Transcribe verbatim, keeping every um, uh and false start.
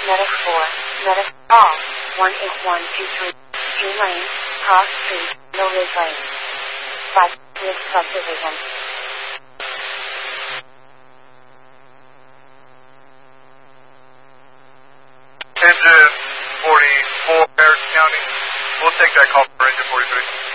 Medic four, Medic all, one eight one two three, G Lane, Cross Street, No Ridge Lane. five, Ridge Subdivision. Engine forty-four, Harris County. We'll take that call for engine forty-three.